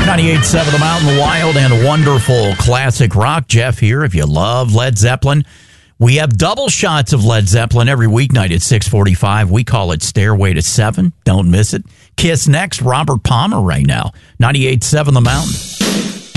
98.7 The Mountain, wild and wonderful classic rock. Jeff here. If you love Led Zeppelin, we have double shots of Led Zeppelin every weeknight at 6:45. We call it Stairway to 7. Don't miss it. Kiss next. Robert Palmer right now. 98.7 The Mountain.